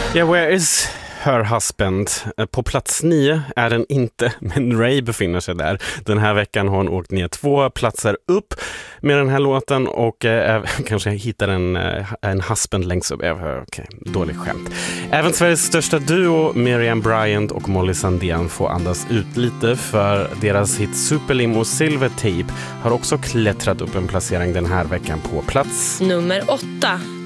Yeah, where is her husband? På plats 9 är den inte, men Ray befinner sig där. Den här veckan har hon åkt ner 2 platser upp med den här låten och kanske hittar en husband längst upp. Okej, dåligt skämt. Även Sveriges största duo, Miriam Bryant och Molly Sandén, får andas ut lite, för deras hit Superlimo Silver Tape har också klättrat upp en placering den här veckan på plats nummer 8.